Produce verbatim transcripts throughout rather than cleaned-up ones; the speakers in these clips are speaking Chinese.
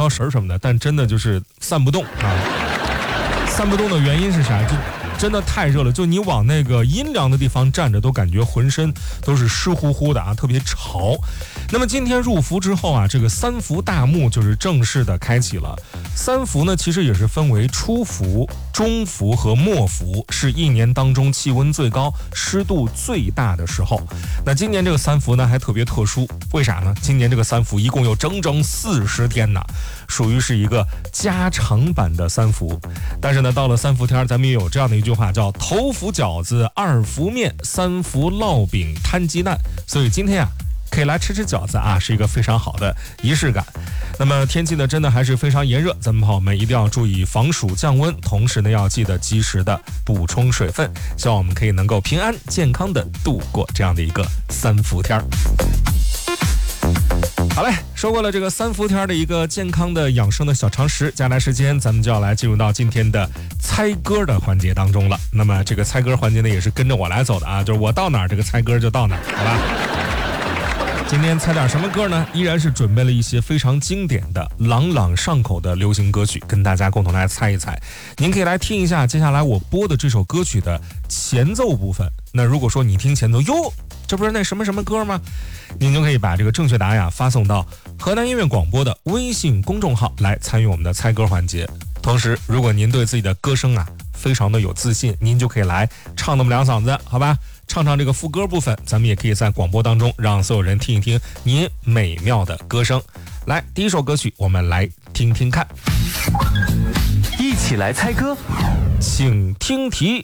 条绳什么的，但真的就是散不动啊。散不动的原因是啥？就真的太热了，就你往那个阴凉的地方站着，都感觉浑身都是湿乎乎的啊，特别潮。那么今天入伏之后啊，这个三伏大幕就是正式的开启了。三伏呢，其实也是分为初伏、中伏和末伏，是一年当中气温最高、湿度最大的时候。那今年这个三伏呢，还特别特殊，为啥呢？今年这个三伏一共有整整四十天呢，属于是一个加长版的三伏。但是呢，到了三伏天，咱们也有这样的一句话，叫头伏饺子，二伏面，三伏烙饼摊鸡蛋。所以今天啊，可以来吃吃饺子啊，是一个非常好的仪式感。那么天气呢，真的还是非常炎热，咱们朋友们一定要注意防暑降温，同时呢，要记得及时的补充水分。希望我们可以能够平安健康的度过这样的一个三伏天儿。好嘞，说过了这个三伏天的一个健康的养生的小常识，接下来时间咱们就要来进入到今天的猜歌的环节当中了。那么这个猜歌环节呢，也是跟着我来走的啊，就是我到哪儿这个猜歌就到哪儿，好吧？今天猜点什么歌呢？依然是准备了一些非常经典的朗朗上口的流行歌曲，跟大家共同来猜一猜。您可以来听一下接下来我播的这首歌曲的前奏部分。那如果说你听前奏，哟，这不是那什么什么歌吗？您就可以把这个正确答案呀发送到河南音乐广播的微信公众号来参与我们的猜歌环节。同时，如果您对自己的歌声啊非常的有自信，您就可以来唱那么两嗓子，好吧？唱唱这个副歌部分，咱们也可以在广播当中让所有人听一听您美妙的歌声。来，第一首歌曲我们来听听看， 一起来猜歌， 请听题。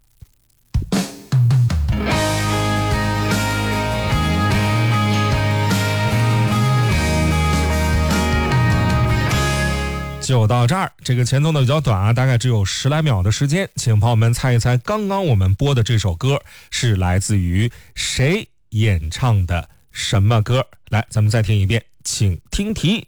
就到这儿，这个前奏呢比较短啊，大概只有十来秒的时间，请朋友们猜一猜，刚刚我们播的这首歌是来自于谁演唱的什么歌？来，咱们再听一遍，请听题。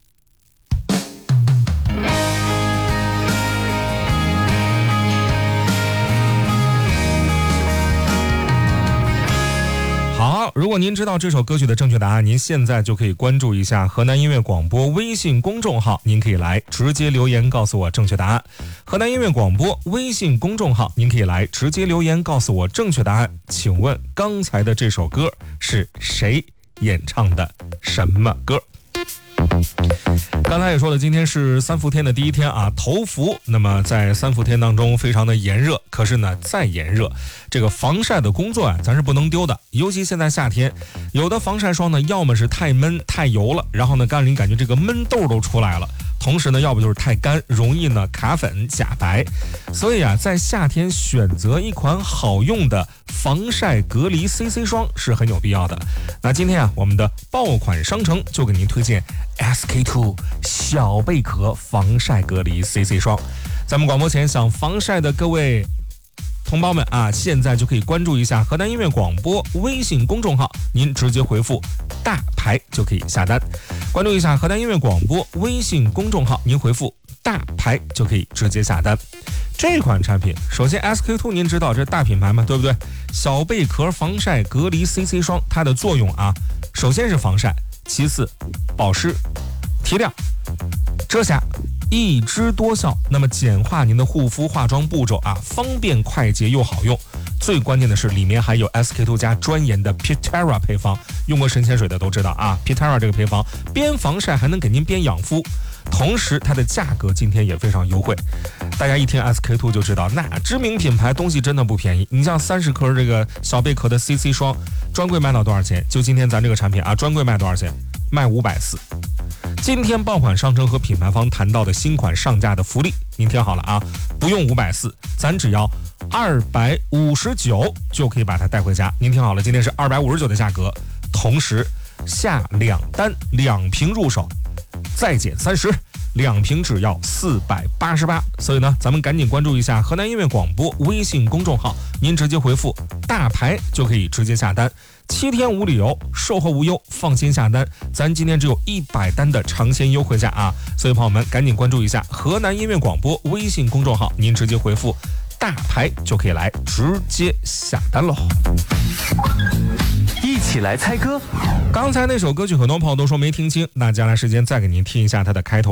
好，如果您知道这首歌曲的正确答案，您现在就可以关注一下河南音乐广播微信公众号，您可以来直接留言告诉我正确答案。河南音乐广播微信公众号，您可以来直接留言告诉我正确答案。请问刚才的这首歌是谁演唱的什么歌？刚才也说了，今天是三伏天的第一天啊，头伏。那么在三伏天当中非常的炎热，可是呢再炎热，这个防晒的工作啊咱是不能丢的。尤其现在夏天，有的防晒霜呢要么是太闷太油了，然后呢干你感觉这个闷痘都出来了，同时呢要不就是太干，容易呢卡粉假白。所以啊，在夏天选择一款好用的防晒隔离 C C 霜是很有必要的。那今天啊，我们的爆款商城就给您推荐 S K two 小贝壳防晒隔离 C C 霜。咱们广播前想防晒的各位同胞们啊，现在就可以关注一下河南音乐广播微信公众号，您直接回复大牌就可以下单。关注一下河南音乐广播微信公众号，您回复大牌就可以直接下单。这款产品，首先 S K two 您知道这大品牌嘛，对不对？小贝壳防晒隔离 C C 霜，它的作用啊，首先是防晒，其次保湿、提亮、遮瑕，一支多效。那么简化您的护肤化妆步骤啊，方便快捷又好用。最关键的是里面还有 S K two 家专研的 Pitera 配方，用过神仙水的都知道啊 Pitera 这个配方边防晒还能给您边养肤，同时它的价格今天也非常优惠。大家一听 S K two 就知道，那知名品牌东西真的不便宜。你像三十颗这个小贝壳的 C C 霜，专柜卖到多少钱？就今天咱这个产品啊，专柜卖多少钱？卖五百四。今天爆款商城和品牌方谈到的新款上架的福利，您听好了啊，不用五百四，咱只要二百五十九就可以把它带回家。您听好了，今天是二百五十九的价格，同时下两单两瓶入手，再减三十，两瓶只要四百八十八。所以呢，咱们赶紧关注一下河南音乐广播微信公众号，您直接回复大牌就可以直接下单。七天无理由，售后无忧，放心下单。咱今天只有一百单的尝鲜优惠价啊！所以朋友们赶紧关注一下河南音乐广播微信公众号，您直接回复大牌就可以来直接下单喽。 一起来猜歌。 刚才那首歌曲很多朋友都说没听清，那接下来时间再给您听一下它的开头。